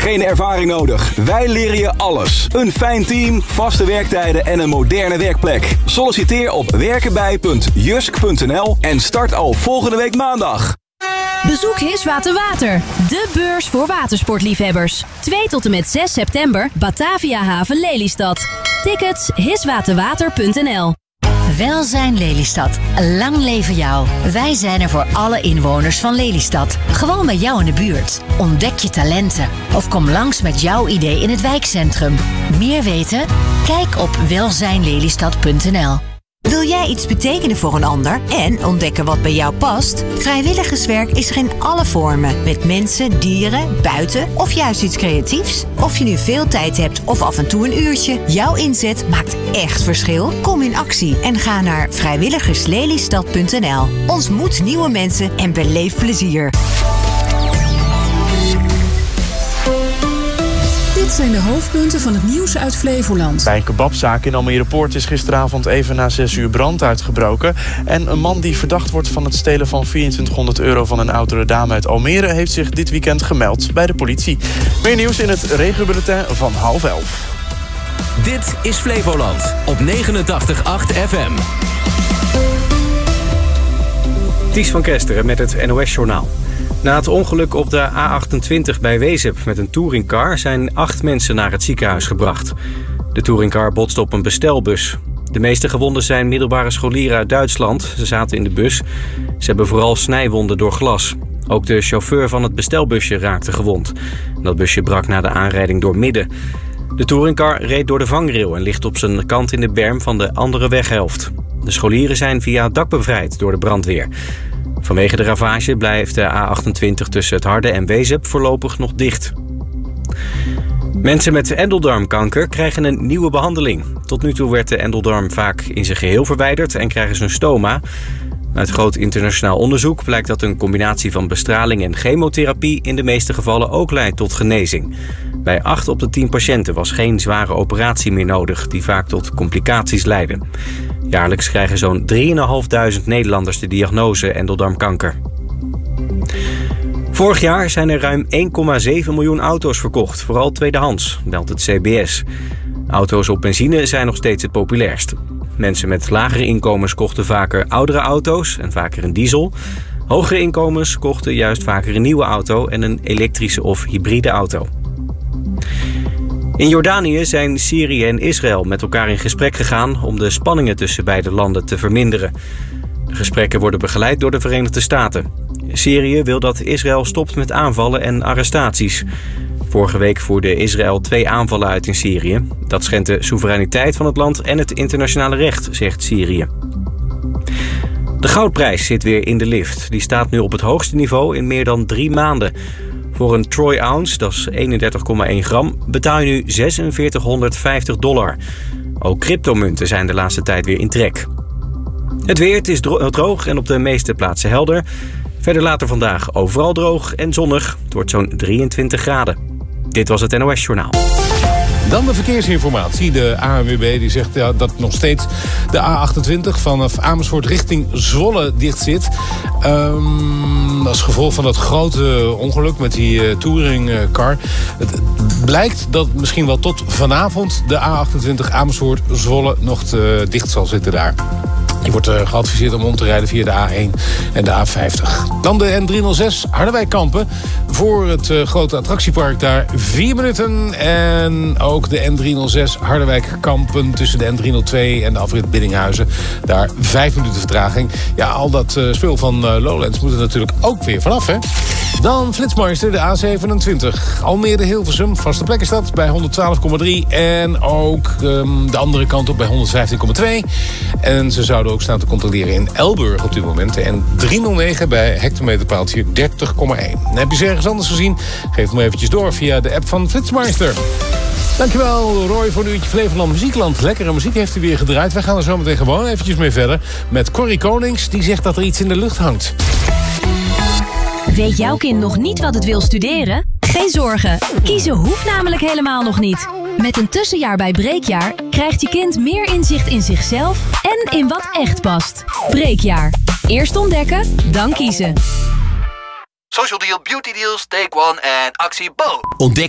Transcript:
geen ervaring nodig. Wij leren je alles. Een fijn team, vaste werktijden en een moderne werkplek. Solliciteer op werkenbij.jusk.nl en start al volgende week maandag. Bezoek Hiswater Water, de beurs voor watersportliefhebbers. 2 tot en met 6 september, Batavia Haven Lelystad. Tickets hiswaterwater.nl. Welzijn Lelystad. Lang leven jou. Wij zijn er voor alle inwoners van Lelystad. Gewoon bij jou in de buurt. Ontdek je talenten. Of kom langs met jouw idee in het wijkcentrum. Meer weten? Kijk op welzijnlelystad.nl. Wil jij iets betekenen voor een ander en ontdekken wat bij jou past? Vrijwilligerswerk is er in alle vormen. Met mensen, dieren, buiten of juist iets creatiefs. Of je nu veel tijd hebt of af en toe een uurtje. Jouw inzet maakt echt verschil. Kom in actie en ga naar vrijwilligerslelystad.nl. Ontmoet nieuwe mensen en beleef plezier. Dit zijn de hoofdpunten van het nieuws uit Flevoland. Bij een kebabzaak in Almere Poort is gisteravond even na 6 uur brand uitgebroken. En een man die verdacht wordt van het stelen van €2400 van een oudere dame uit Almere heeft zich dit weekend gemeld bij de politie. Meer nieuws in het regiobulletin van 10:30. Dit is Flevoland op 89.8 FM. Ties van Kesteren met het NOS-journaal. Na het ongeluk op de A28 bij Wezep met een touringcar zijn 8 mensen naar het ziekenhuis gebracht. De touringcar botste op een bestelbus. De meeste gewonden zijn middelbare scholieren uit Duitsland. Ze zaten in de bus. Ze hebben vooral snijwonden door glas. Ook de chauffeur van het bestelbusje raakte gewond. Dat busje brak na de aanrijding door midden. De touringcar reed door de vangrail en ligt op zijn kant in de berm van de andere weghelft. De scholieren zijn via het dak bevrijd door de brandweer. Vanwege de ravage blijft de A28 tussen het Harde en Wezep voorlopig nog dicht. Mensen met endeldarmkanker krijgen een nieuwe behandeling. Tot nu toe werd de endeldarm vaak in zijn geheel verwijderd en krijgen ze een stoma. Uit groot internationaal onderzoek blijkt dat een combinatie van bestraling en chemotherapie in de meeste gevallen ook leidt tot genezing. Bij 8 op de 10 patiënten was geen zware operatie meer nodig, die vaak tot complicaties leiden. Jaarlijks krijgen zo'n 3.500 Nederlanders de diagnose endeldarmkanker. Vorig jaar zijn er ruim 1,7 miljoen auto's verkocht, vooral tweedehands, meldt het CBS. Auto's op benzine zijn nog steeds het populairst. Mensen met lagere inkomens kochten vaker oudere auto's en vaker een diesel. Hogere inkomens kochten juist vaker een nieuwe auto en een elektrische of hybride auto. In Jordanië zijn Syrië en Israël met elkaar in gesprek gegaan om de spanningen tussen beide landen te verminderen. De gesprekken worden begeleid door de Verenigde Staten. Syrië wil dat Israël stopt met aanvallen en arrestaties. Vorige week voerde Israël 2 aanvallen uit in Syrië. Dat schendt de soevereiniteit van het land en het internationale recht, zegt Syrië. De goudprijs zit weer in de lift. Die staat nu op het hoogste niveau in meer dan 3 maanden. Voor een troy ounce, dat is 31,1 gram, betaal je nu $4650. Ook cryptomunten zijn de laatste tijd weer in trek. Het weer, het is droog en op de meeste plaatsen helder. Verder later vandaag overal droog en zonnig. Het wordt zo'n 23 graden. Dit was het NOS Journaal. Dan de verkeersinformatie. De ANWB die zegt dat nog steeds de A28 vanaf Amersfoort richting Zwolle dicht zit. Als gevolg van dat grote ongeluk met die touringcar. Het blijkt dat misschien wel tot vanavond de A28 Amersfoort-Zwolle nog dicht zal zitten daar. Je wordt geadviseerd om om te rijden via de A1 en de A50. Dan de N306 Harderwijk-Kampen. Voor het grote attractiepark daar 4 minuten. En ook de N306 Harderwijk-Kampen tussen de N302 en de afrit Biddinghuizen. Daar 5 minuten vertraging. Ja, al dat spul van Lowlands moet er natuurlijk ook weer vanaf, hè? Dan Flitsmeister, de A27. Almere-Hilversum, vaste plekkenstad bij 112,3. En ook de andere kant op bij 115,2. En ze zouden ook staan te controleren in Elburg op dit moment. En 309 bij hectometerpaaltje 30,1. En heb je ze ergens anders gezien? Geef hem eventjes door via de app van Flitsmeister. Dankjewel Roy voor een uurtje Flevoland Muziekland. Lekkere muziek heeft hij weer gedraaid. Wij gaan er zo meteen gewoon eventjes mee verder. Met Corrie Konings, die zegt dat er iets in de lucht hangt. Weet jouw kind nog niet wat het wil studeren? Geen zorgen, kiezen hoeft namelijk helemaal nog niet. Met een tussenjaar bij Breekjaar krijgt je kind meer inzicht in zichzelf en in wat echt past. Breekjaar. Eerst ontdekken, dan kiezen. Social Deal, Beauty Deals, Take One en actie Bo. Ontdek